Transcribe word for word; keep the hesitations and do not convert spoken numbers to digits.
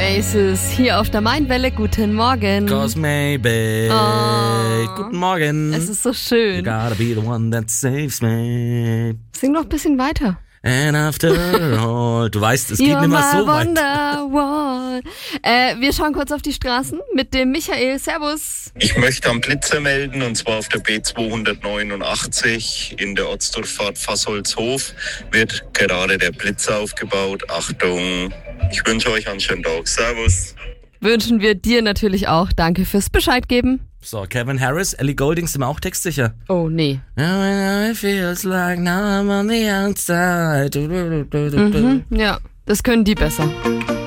Oasis hier auf der Mainwelle. Guten Morgen. Cause maybe. Oh. Guten Morgen. Es ist so schön. You gotta be the one that saves me. Sing noch ein bisschen weiter. And after all. Du weißt, es geht You're nicht mehr so my weit. Wonderwall. Äh, wir schauen kurz auf die Straßen mit dem Michael. Servus. Ich möchte am Blitzer melden, und zwar auf der B zweihundertneunundachtzig in der Ortsdurchfahrt Fassholzhof wird gerade der Blitzer aufgebaut. Achtung, ich wünsche euch einen schönen Tag. Servus. Wünschen wir dir natürlich auch. Danke fürs Bescheid geben. So, Kevin Harris, Ellie Goulding sind wir auch textsicher. Oh, nee. It feels like now I'm on the outside. Mhm, ja, das können die besser.